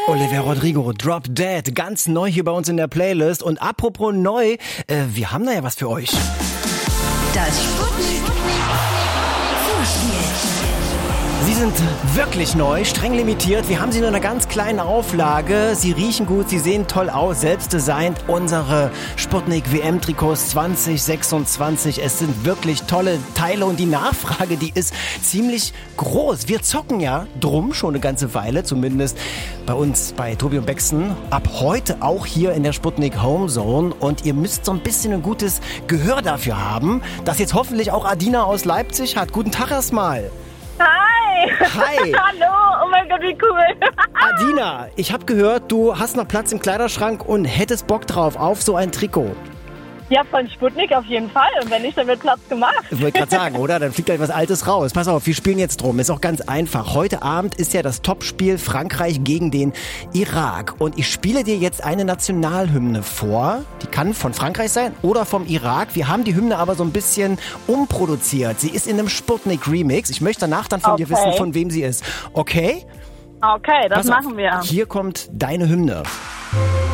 Olivia Rodrigo, Drop Dead, ganz neu hier bei uns in der Playlist. Und apropos neu, wir haben da ja was für euch. Das Sputnik Vorspiel. Sie sind wirklich neu, streng limitiert. Wir haben sie nur in einer ganz kleinen Auflage. Sie riechen gut, sie sehen toll aus, selbst designt. Unsere Sputnik WM-Trikots 2026. Es sind wirklich tolle Teile und die Nachfrage, die ist ziemlich groß. Wir zocken ja drum schon eine ganze Weile, zumindest bei uns, bei Tobi und Bexen. Ab heute auch hier in der Sputnik Home Zone. Und ihr müsst so ein bisschen ein gutes Gehör dafür haben, das jetzt hoffentlich auch Adina aus Leipzig hat. Guten Tag erstmal. Hi! Hi! Hallo! Oh mein Gott, wie cool! Adina, ich habe gehört, du hast noch Platz im Kleiderschrank und hättest Bock drauf auf so ein Trikot. Ja, von Sputnik auf jeden Fall. Und wenn nicht, dann wird Platz gemacht. Ich wollte gerade sagen, oder? Dann fliegt gleich was Altes raus. Pass auf, wir spielen jetzt drum. Ist auch ganz einfach. Heute Abend ist ja das Topspiel Frankreich gegen den Irak. Und ich spiele dir jetzt eine Nationalhymne vor. Die kann von Frankreich sein oder vom Irak. Wir haben die Hymne aber so ein bisschen umproduziert. Sie ist in einem Sputnik-Remix. Ich möchte danach dann von dir wissen, von wem sie ist. Okay? Okay, das Pass auf. machen wir. Hier kommt deine Hymne.